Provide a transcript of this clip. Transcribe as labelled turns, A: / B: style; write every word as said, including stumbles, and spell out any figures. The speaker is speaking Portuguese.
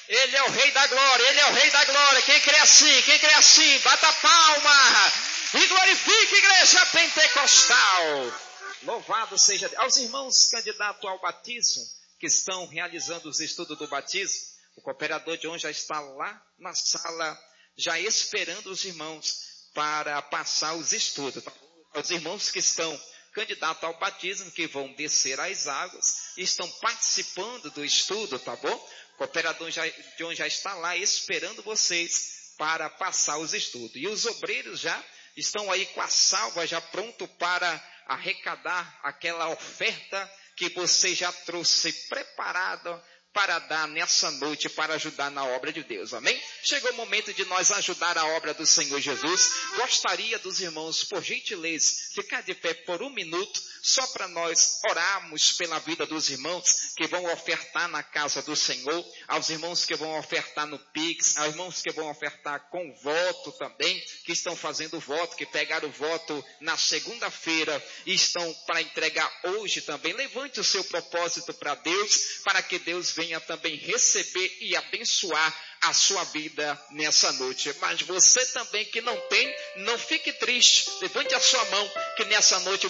A: Ele é o Rei da Glória, Ele é o Rei da Glória. Quem crê assim, quem crê assim, bata palma e glorifique a igreja pentecostal. Louvado seja Deus. Aos irmãos candidatos ao batismo, que estão realizando os estudos do batismo, o cooperador John já está lá na sala, já esperando os irmãos para passar os estudos. Os irmãos que estão candidatos ao batismo, que vão descer as águas, estão participando do estudo, tá bom? O cooperador já, John já está lá esperando vocês para passar os estudos. E os obreiros já estão aí com a salva, já pronto para arrecadar aquela oferta que você já trouxe preparada para dar nessa noite, para ajudar na obra de Deus, amém? Chegou o momento de nós ajudar a obra do Senhor Jesus. Gostaria dos irmãos, por gentileza, ficar de pé por um minuto, só para nós orarmos pela vida dos irmãos que vão ofertar na casa do Senhor, aos irmãos que vão ofertar no Pix, aos irmãos que vão ofertar com voto também, que estão fazendo voto, que pegaram o voto na segunda-feira e estão para entregar hoje também. Levante o seu propósito para Deus, para que Deus venha também receber e abençoar a sua vida nessa noite. Mas você também que não tem, não fique triste, levante a sua mão, que nessa noite